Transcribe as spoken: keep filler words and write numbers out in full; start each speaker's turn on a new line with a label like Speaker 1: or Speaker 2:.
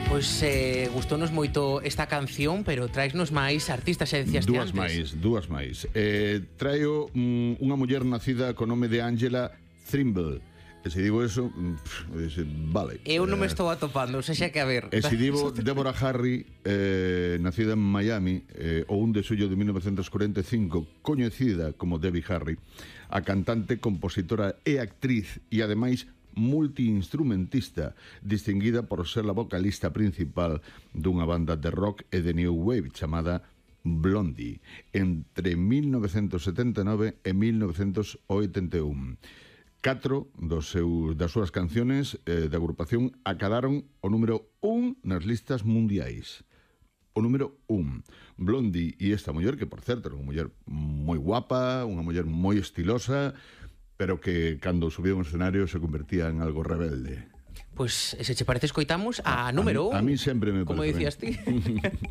Speaker 1: Pois eh, gustounos moito esta canción, pero traesnos máis artistas, e decías
Speaker 2: Dúas
Speaker 1: antes.
Speaker 2: máis, dúas máis. Eh, traio mm, unha muller nacida co nome de Angela Trimble. E se digo eso, pff, vale.
Speaker 1: Eu non me
Speaker 2: Eh,
Speaker 1: estou atopando, xa xa que a ver.
Speaker 2: E se digo Deborah Harry, eh, nacida en Miami, eh, o un de xullo de mil novecientos cuarenta e cinco, coñecida como Debbie Harry, a cantante, compositora e actriz, e ademais multiinstrumentista, distinguida por ser a vocalista principal dunha banda de rock e de new wave chamada Blondie, entre mil novecientos setenta e nove e mil novecientos oitenta e un. Catro dos seus, das súas canciones eh, de agrupación acadaron o número un nas listas mundiais. O número un. Blondie e esta muller, que por certo era unha muller moi guapa, unha muller moi estilosa, pero que cando subía un escenario se convertía en algo rebelde.
Speaker 1: Pois, se che parece, escoitamos a,
Speaker 2: A-
Speaker 1: número
Speaker 2: a,
Speaker 1: un.
Speaker 2: a mí sempre me
Speaker 1: Como
Speaker 2: parece
Speaker 1: dicías
Speaker 2: ben.
Speaker 1: ti.